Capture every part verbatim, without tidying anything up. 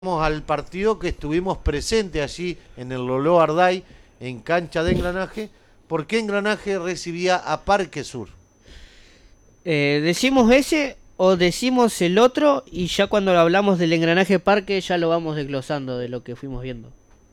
Vamos al partido que estuvimos presentes allí en el Lolo Arday, en cancha de Engranaje, porque Engranaje recibía a Parque Sur. Eh, ¿Decimos ese o decimos el otro y ya cuando hablamos del engranaje parque ya lo vamos desglosando de lo que fuimos viendo?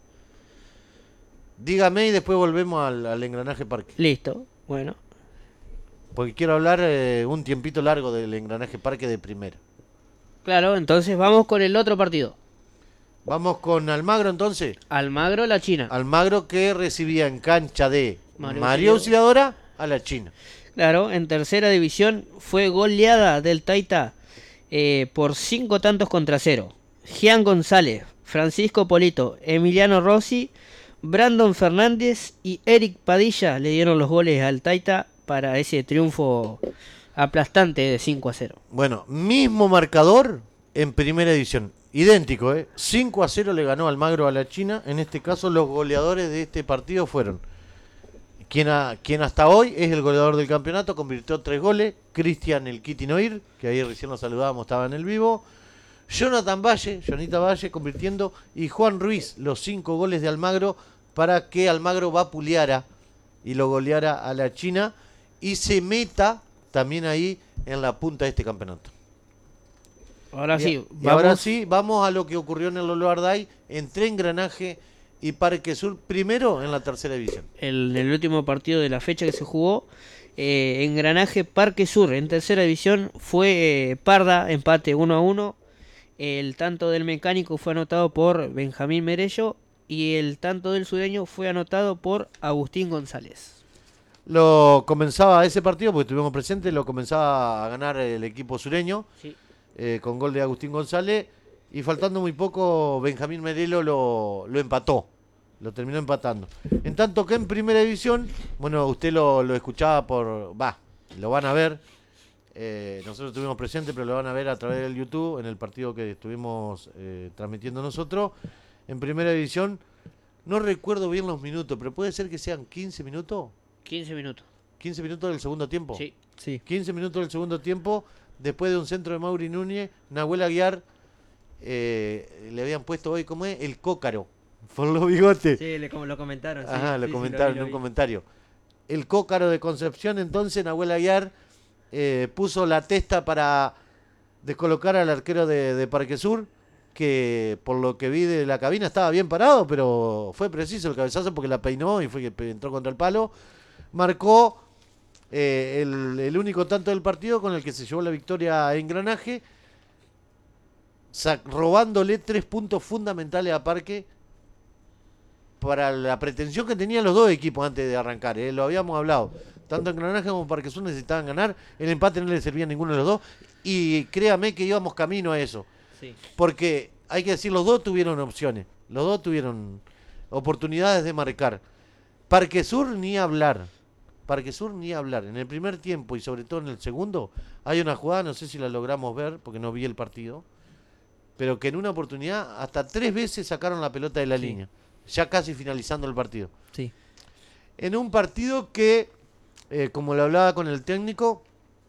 Dígame y después volvemos al, al Engranaje Parque, Listo, bueno. porque quiero hablar eh, un tiempito largo del Engranaje Parque de primera. Claro, entonces vamos con el otro partido. Vamos con Almagro entonces. Almagro, la China. Almagro que recibía en cancha de Mario María Auxiliadora. Auxiliadora a la China. Claro, en tercera división fue goleada del Taita eh, por cinco tantos contra cero. Gian González, Francisco Polito, Emiliano Rossi, Brandon Fernández y Eric Padilla le dieron los goles al Taita para ese triunfo aplastante de cinco a cero. Bueno, mismo marcador en primera división. Idéntico, ¿eh? cinco a cero le ganó Almagro a la China. En este caso, los goleadores de este partido fueron quien, a, quien hasta hoy es el goleador del campeonato, convirtió tres goles. Cristian el Kitty Noir, que ahí recién lo saludábamos, estaba en el vivo. Jonathan Valle, Jonita Valle convirtiendo. Y Juan Ruiz, los cinco goles de Almagro para que Almagro vapuleara y lo goleara a la China y se meta también ahí en la punta de este campeonato. Ahora Y, sí, y vamos. ahora sí, vamos a lo que ocurrió en el Lolo Arday entre Engranaje y Parque Sur, primero en la tercera división. El, el último partido de la fecha que se jugó, eh, Engranaje Parque Sur en tercera división fue eh, Parda, empate uno a uno. El tanto del mecánico fue anotado por Benjamín Merello y el tanto del sureño fue anotado por Agustín González. Lo comenzaba ese partido, porque estuvimos presentes, lo comenzaba a ganar el equipo sureño, Sí. eh, con gol de Agustín González, y faltando muy poco, Benjamín Merelo lo, lo empató, lo terminó empatando. En tanto que en primera división, bueno, usted lo, lo escuchaba por, va, lo van a ver, eh, nosotros estuvimos presentes, pero lo van a ver a través del YouTube, en el partido que estuvimos eh, transmitiendo nosotros. En primera división, no recuerdo bien los minutos, pero puede ser que sean quince minutos. quince minutos. quince minutos del segundo tiempo. Sí. Sí. quince minutos del segundo tiempo, después de un centro de Mauri Núñez, Nahuel Aguiar eh, le habían puesto hoy, ¿cómo es? El cócaro, por los bigotes. Sí, le, como lo comentaron. Sí, Ajá, lo sí, sí, comentaron vi, en lo un vi. comentario. El cócaro de Concepción, entonces Nahuel Aguiar eh, puso la testa para descolocar al arquero de, de Parque Sur, que por lo que vi de la cabina estaba bien parado, pero fue preciso el cabezazo porque la peinó y fue que pe- entró contra el palo. Marcó eh, el, el único tanto del partido con el que se llevó la victoria a Engranaje, sac- robándole tres puntos fundamentales a Parque para la pretensión que tenían los dos equipos antes de arrancar. ¿eh? Lo habíamos hablado. Tanto Engranaje como Parque Sur necesitaban ganar. El empate no le servía a ninguno de los dos. Y créame que íbamos camino a eso. Sí. Porque hay que decir, los dos tuvieron opciones. Los dos tuvieron oportunidades de marcar. Parque Sur ni hablar. Parque Sur ni hablar. En el primer tiempo y sobre todo en el segundo, hay una jugada, no sé si la logramos ver, porque no vi el partido, pero que en una oportunidad hasta tres veces sacaron la pelota de la Sí. línea, ya casi finalizando el partido. Sí. En un partido que, eh, como lo hablaba con el técnico,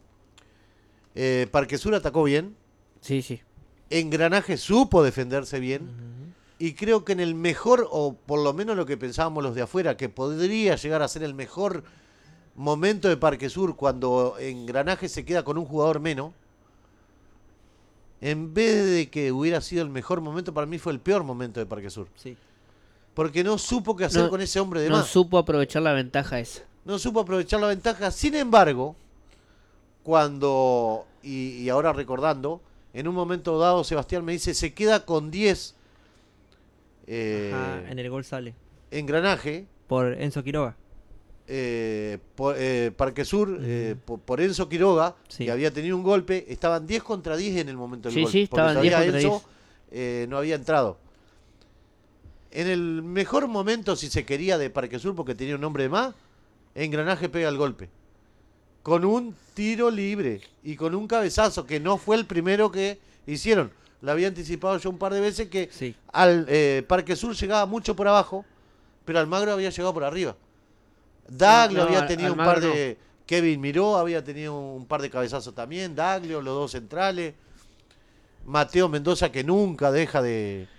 eh, Parque Sur atacó bien, Sí, sí. Engranaje supo defenderse bien, Ujú. y creo que en el mejor, o por lo menos lo que pensábamos los de afuera, que podría llegar a ser el mejor momento de Parque Sur cuando Engranaje se queda con un jugador menos, en vez de que hubiera sido el mejor momento, para mí fue el peor momento de Parque Sur. Sí. Porque no supo qué hacer No, con ese hombre de no más. supo aprovechar la ventaja esa. No supo aprovechar la ventaja. Sin embargo, cuando, y, y ahora recordando, en un momento dado Sebastián me dice, se queda con diez eh, Ajá, en el gol sale. Engranaje, Por Enzo Quiroga. eh, por, eh, Parque Sur, eh, Ujú. por, por Enzo Quiroga, Sí. que había tenido un golpe, estaban diez contra diez en el momento del Sí, gol. sí, porque estaban diez todavía contra Enzo eh, no había entrado. En el mejor momento, si se quería, de Parque Sur, porque tenía un hombre de más, Engranaje pega el golpe. Con un tiro libre y con un cabezazo, que no fue el primero que hicieron. Lo había anticipado yo un par de veces que Sí. al eh, Parque Sur llegaba mucho por abajo, pero Almagro había llegado por arriba. Daglio No, había Al- tenido un Almagro par de... Kevin Miró había tenido un par de cabezazos también, Daglio, los dos centrales. Mateo Mendoza, que nunca deja de,